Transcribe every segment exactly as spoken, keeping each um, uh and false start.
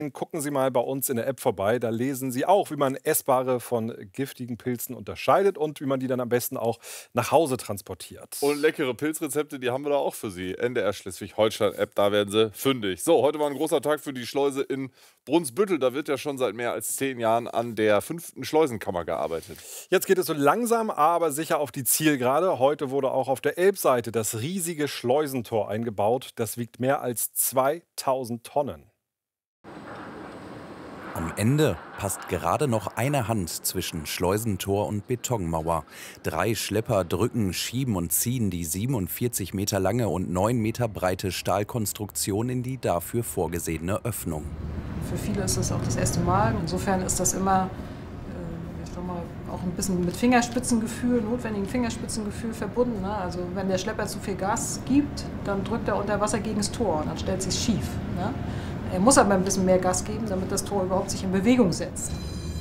Gucken Sie mal bei uns in der App vorbei. Da lesen Sie auch, wie man essbare von giftigen Pilzen unterscheidet und wie man die dann am besten auch nach Hause transportiert. Und leckere Pilzrezepte, die haben wir da auch für Sie. N D R Schleswig-Holstein-App, da werden Sie fündig. So, heute war ein großer Tag für die Schleuse in Brunsbüttel. Da wird ja schon seit mehr als zehn Jahren an der fünften Schleusenkammer gearbeitet. Jetzt geht es so langsam, aber sicher auf die Zielgerade. Heute wurde auch auf der Elbseite das riesige Schleusentor eingebaut. Das wiegt mehr als zweitausend Tonnen. Am Ende passt gerade noch eine Hand zwischen Schleusentor und Betonmauer. Drei Schlepper drücken, schieben und ziehen die siebenundvierzig Meter lange und neun Meter breite Stahlkonstruktion in die dafür vorgesehene Öffnung. Für viele ist das auch das erste Mal. Insofern ist das immer äh, ich sag mal, auch ein bisschen mit Fingerspitzengefühl, notwendigem Fingerspitzengefühl verbunden. Ne? Also wenn der Schlepper zu viel Gas gibt, dann drückt er unter Wasser gegen das Tor und dann stellt es sich schief. Ne? Er muss aber ein bisschen mehr Gas geben, damit das Tor überhaupt sich in Bewegung setzt.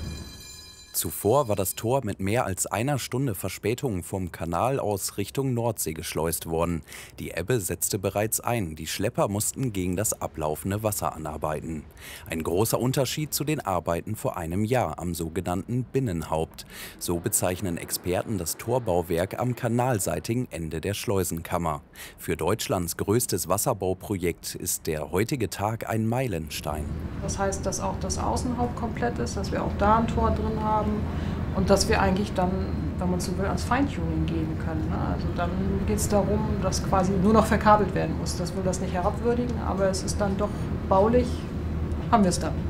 Zuvor war das Tor mit mehr als einer Stunde Verspätung vom Kanal aus Richtung Nordsee geschleust worden. Die Ebbe setzte bereits ein. Die Schlepper mussten gegen das ablaufende Wasser anarbeiten. Ein großer Unterschied zu den Arbeiten vor einem Jahr am sogenannten Binnenhaupt. So bezeichnen Experten das Torbauwerk am kanalseitigen Ende der Schleusenkammer. Für Deutschlands größtes Wasserbauprojekt ist der heutige Tag ein Meilenstein. Das heißt, dass auch das Außenhaupt komplett ist, dass wir auch da ein Tor drin haben. Und dass wir eigentlich dann, wenn man so will, ans Feintuning gehen können. Ne? Also dann geht es darum, dass quasi nur noch verkabelt werden muss. Das will das nicht herabwürdigen, aber es ist dann doch baulich, haben wir es dann.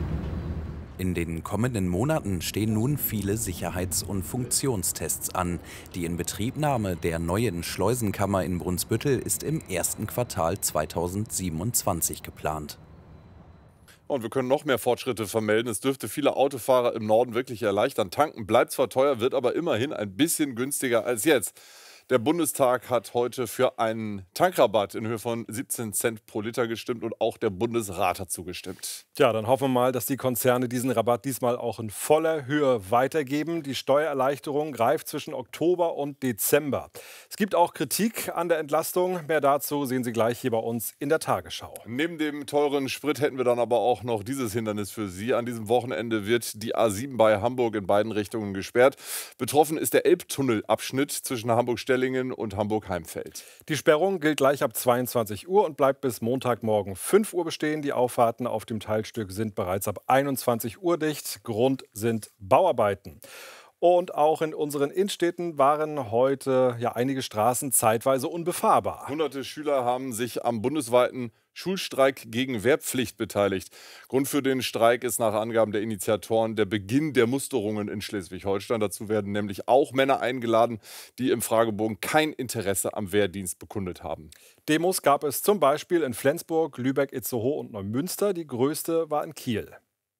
In den kommenden Monaten stehen nun viele Sicherheits- und Funktionstests an. Die Inbetriebnahme der neuen Schleusenkammer in Brunsbüttel ist im ersten Quartal zweitausendsiebenundzwanzig geplant. Und wir können noch mehr Fortschritte vermelden. Es dürfte viele Autofahrer im Norden wirklich erleichtern. Tanken bleibt zwar teuer, wird aber immerhin ein bisschen günstiger als jetzt. Der Bundestag hat heute für einen Tankrabatt in Höhe von siebzehn Cent pro Liter gestimmt und auch der Bundesrat hat zugestimmt. Ja, dann hoffen wir mal, dass die Konzerne diesen Rabatt diesmal auch in voller Höhe weitergeben. Die Steuererleichterung greift zwischen Oktober und Dezember. Es gibt auch Kritik an der Entlastung. Mehr dazu sehen Sie gleich hier bei uns in der Tagesschau. Neben dem teuren Sprit hätten wir dann aber auch noch dieses Hindernis für Sie. An diesem Wochenende wird die A sieben bei Hamburg in beiden Richtungen gesperrt. Betroffen ist der Elbtunnelabschnitt zwischen Hamburg-Stellingen und Hamburg-Heimfeld. Die Sperrung gilt gleich ab zweiundzwanzig Uhr und bleibt bis Montagmorgen fünf Uhr bestehen. Die Auffahrten auf dem Teilstück sind bereits ab einundzwanzig Uhr dicht. Grund sind Bauarbeiten. Und auch in unseren Innenstädten waren heute ja einige Straßen zeitweise unbefahrbar. Hunderte Schüler haben sich am bundesweiten Schulstreik gegen Wehrpflicht beteiligt. Grund für den Streik ist nach Angaben der Initiatoren der Beginn der Musterungen in Schleswig-Holstein. Dazu werden nämlich auch Männer eingeladen, die im Fragebogen kein Interesse am Wehrdienst bekundet haben. Demos gab es zum Beispiel in Flensburg, Lübeck, Itzehoe und Neumünster. Die größte war in Kiel.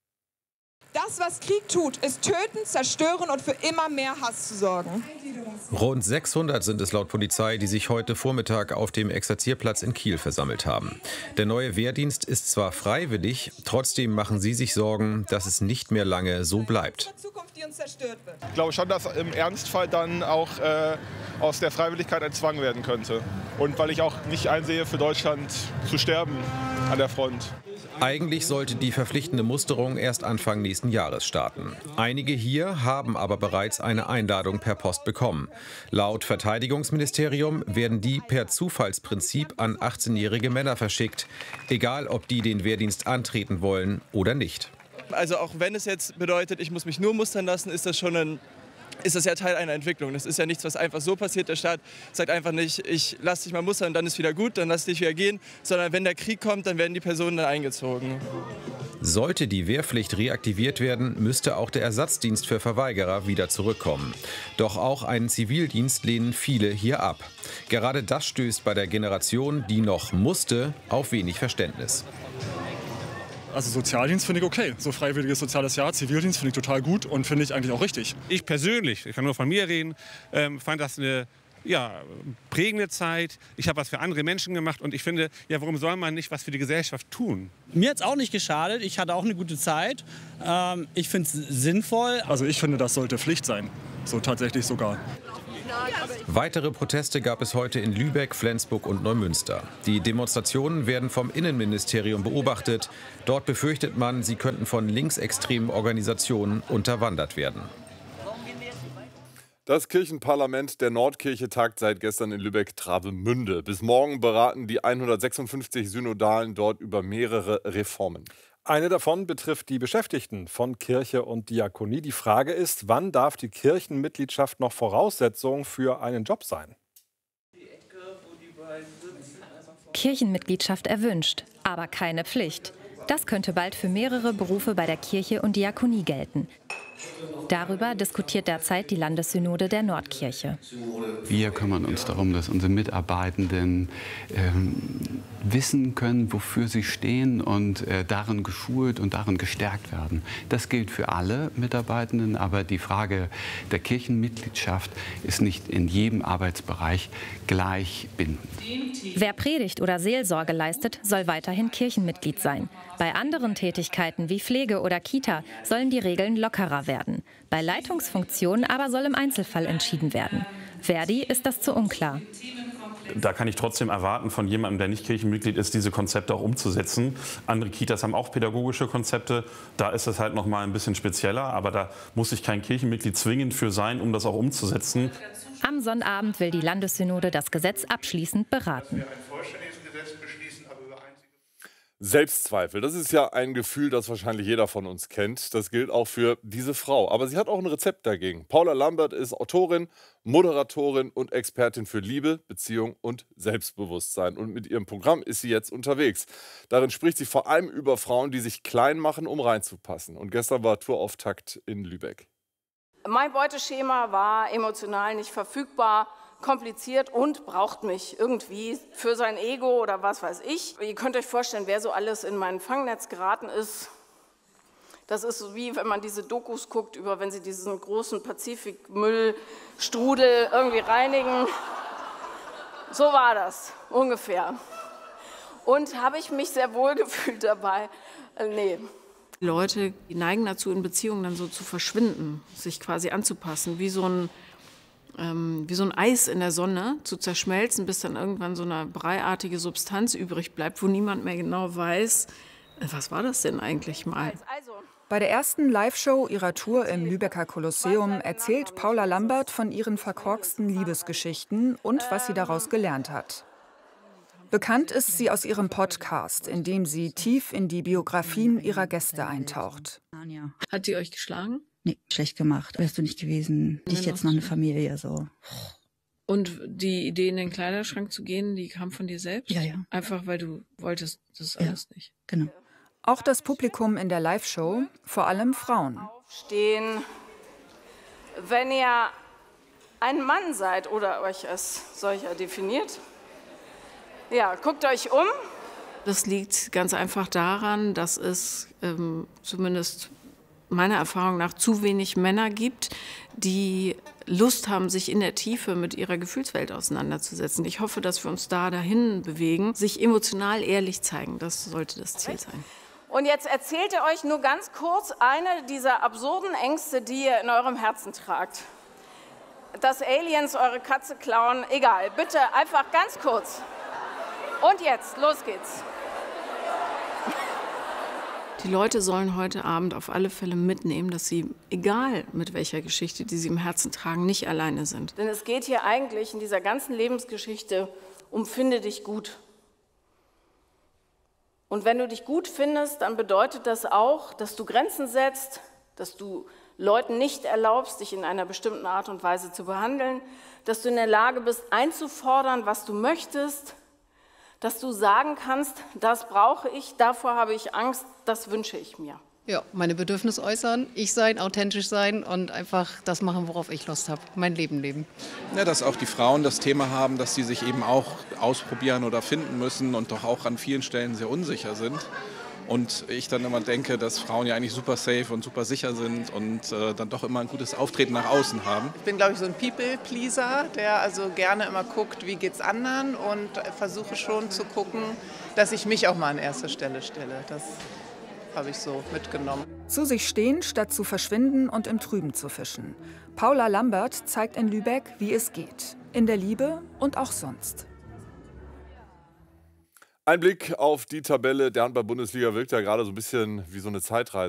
Das, was Krieg tut, ist töten, zerstören und für immer mehr Hass zu sorgen. Rund sechshundert sind es laut Polizei, die sich heute Vormittag auf dem Exerzierplatz in Kiel versammelt haben. Der neue Wehrdienst ist zwar freiwillig, trotzdem machen sie sich Sorgen, dass es nicht mehr lange so bleibt. Ich glaube schon, dass im Ernstfall dann auch äh, aus der Freiwilligkeit ein Zwang werden könnte. Und weil ich auch nicht einsehe, für Deutschland zu sterben an der Front. Eigentlich sollte die verpflichtende Musterung erst Anfang nächsten Jahres starten. Einige hier haben aber bereits eine Einladung per Post bekommen. Laut Verteidigungsministerium werden die per Zufallsprinzip an achtzehnjährige Männer verschickt, egal ob die den Wehrdienst antreten wollen oder nicht. Also auch wenn es jetzt bedeutet, ich muss mich nur mustern lassen, ist das schon ein ist das ja Teil einer Entwicklung. Das ist ja nichts, was einfach so passiert. Der Staat sagt einfach nicht, ich lass dich mal mustern, dann ist wieder gut, dann lass dich wieder gehen. Sondern wenn der Krieg kommt, dann werden die Personen dann eingezogen. Sollte die Wehrpflicht reaktiviert werden, müsste auch der Ersatzdienst für Verweigerer wieder zurückkommen. Doch auch einen Zivildienst lehnen viele hier ab. Gerade das stößt bei der Generation, die noch musste, auf wenig Verständnis. Also Sozialdienst finde ich okay. So freiwilliges soziales Jahr, Zivildienst finde ich total gut und finde ich eigentlich auch richtig. Ich persönlich, ich kann nur von mir reden, ähm, fand das eine ja, prägende Zeit. Ich habe was für andere Menschen gemacht und ich finde, ja, warum soll man nicht was für die Gesellschaft tun? Mir hat es auch nicht geschadet. Ich hatte auch eine gute Zeit. Ähm, ich finde es sinnvoll. Also ich finde, das sollte Pflicht sein. So tatsächlich sogar. Weitere Proteste gab es heute in Lübeck, Flensburg und Neumünster. Die Demonstrationen werden vom Innenministerium beobachtet. Dort befürchtet man, sie könnten von linksextremen Organisationen unterwandert werden. Das Kirchenparlament der Nordkirche tagt seit gestern in Lübeck-Travemünde. Bis morgen beraten die hundertsechsundfünfzig Synodalen dort über mehrere Reformen. Eine davon betrifft die Beschäftigten von Kirche und Diakonie. Die Frage ist, wann darf die Kirchenmitgliedschaft noch Voraussetzung für einen Job sein? Kirchenmitgliedschaft erwünscht, aber keine Pflicht. Das könnte bald für mehrere Berufe bei der Kirche und Diakonie gelten. Darüber diskutiert derzeit die Landessynode der Nordkirche. Wir kümmern uns darum, dass unsere Mitarbeitenden ähm, wissen können, wofür sie stehen und äh, darin geschult und darin gestärkt werden. Das gilt für alle Mitarbeitenden, aber die Frage der Kirchenmitgliedschaft ist nicht in jedem Arbeitsbereich gleich bindend. Wer predigt oder Seelsorge leistet, soll weiterhin Kirchenmitglied sein. Bei anderen Tätigkeiten wie Pflege oder Kita sollen die Regeln lockerer werden. Bei Leitungsfunktionen aber soll im Einzelfall entschieden werden. Verdi ist das zu unklar. Da kann ich trotzdem erwarten, von jemandem, der nicht Kirchenmitglied ist, diese Konzepte auch umzusetzen. Andere Kitas haben auch pädagogische Konzepte. Da ist es halt noch mal ein bisschen spezieller. Aber da muss ich kein Kirchenmitglied zwingend für sein, um das auch umzusetzen. Am Sonnabend will die Landessynode das Gesetz abschließend beraten. Selbstzweifel, das ist ja ein Gefühl, das wahrscheinlich jeder von uns kennt. Das gilt auch für diese Frau. Aber sie hat auch ein Rezept dagegen. Paula Lambert ist Autorin, Moderatorin und Expertin für Liebe, Beziehung und Selbstbewusstsein. Und mit ihrem Programm ist sie jetzt unterwegs. Darin spricht sie vor allem über Frauen, die sich klein machen, um reinzupassen. Und gestern war Tourauftakt in Lübeck. Mein Beuteschema war emotional nicht verfügbar, kompliziert und braucht mich irgendwie für sein Ego oder was weiß ich. Ihr könnt euch vorstellen, wer so alles in mein Fangnetz geraten ist. Das ist so wie, wenn man diese Dokus guckt, über wenn sie diesen großen Pazifikmüllstrudel irgendwie reinigen. So war das ungefähr. Und habe ich mich sehr wohl gefühlt dabei? Äh, nee. Leute die neigen dazu, in Beziehungen dann so zu verschwinden, sich quasi anzupassen, wie so ein Ähm, wie so ein Eis in der Sonne zu zerschmelzen, bis dann irgendwann so eine breiartige Substanz übrig bleibt, wo niemand mehr genau weiß, was war das denn eigentlich mal? Bei der ersten Live-Show ihrer Tour im Lübecker Kolosseum erzählt Paula Lambert von ihren verkorksten Liebesgeschichten und was sie daraus gelernt hat. Bekannt ist sie aus ihrem Podcast, in dem sie tief in die Biografien ihrer Gäste eintaucht. Hat sie euch geschlagen? Nee, schlecht gemacht. Wärst du nicht gewesen. Ich jetzt noch eine Familie, so. Und die Idee, in den Kleiderschrank zu gehen, die kam von dir selbst? Ja, ja. Einfach, weil du wolltest das alles ja, nicht? Genau. Auch das Publikum in der Live-Show, vor allem Frauen. Aufstehen, wenn ihr ein Mann seid oder euch als solcher definiert. Ja, guckt euch um. Das liegt ganz einfach daran, dass es ähm, zumindest meiner Erfahrung nach zu wenig Männer gibt, die Lust haben, sich in der Tiefe mit ihrer Gefühlswelt auseinanderzusetzen. Ich hoffe, dass wir uns da dahin bewegen, sich emotional ehrlich zeigen. Das sollte das Ziel sein. Und jetzt erzählt ihr euch nur ganz kurz eine dieser absurden Ängste, die ihr in eurem Herzen tragt. Dass Aliens eure Katze klauen, egal. Bitte einfach ganz kurz. Und jetzt, los geht's. Die Leute sollen heute Abend auf alle Fälle mitnehmen, dass sie, egal mit welcher Geschichte, die sie im Herzen tragen, nicht alleine sind. Denn es geht hier eigentlich in dieser ganzen Lebensgeschichte um finde dich gut. Und wenn du dich gut findest, dann bedeutet das auch, dass du Grenzen setzt, dass du Leuten nicht erlaubst, dich in einer bestimmten Art und Weise zu behandeln, dass du in der Lage bist, einzufordern, was du möchtest, dass du sagen kannst, das brauche ich, davor habe ich Angst, das wünsche ich mir. Ja, meine Bedürfnisse äußern, ich sein, authentisch sein und einfach das machen, worauf ich Lust habe, mein Leben leben. Ja, dass auch die Frauen das Thema haben, dass sie sich eben auch ausprobieren oder finden müssen und doch auch an vielen Stellen sehr unsicher sind. Und ich dann immer denke, dass Frauen ja eigentlich super safe und super sicher sind und äh, dann doch immer ein gutes Auftreten nach außen haben. Ich bin, glaube ich, so ein People-Pleaser, der also gerne immer guckt, wie geht's anderen und versuche schon zu gucken, dass ich mich auch mal an erste Stelle stelle. Das habe ich so mitgenommen. Zu sich stehen, statt zu verschwinden und im Trüben zu fischen. Paula Lambert zeigt in Lübeck, wie es geht. In der Liebe und auch sonst. Ein Blick auf die Tabelle der Handball-Bundesliga wirkt ja gerade so ein bisschen wie so eine Zeitreise.